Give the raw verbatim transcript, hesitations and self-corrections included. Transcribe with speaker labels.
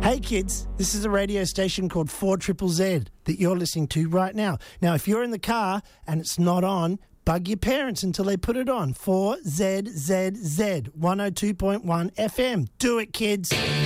Speaker 1: Hey kids, this is a radio station called four Triple Z that you're listening to right now. Now, if you're in the car and it's not on, bug your parents until they put it on. four Z Z Z, one oh two point one F M. Do it, kids.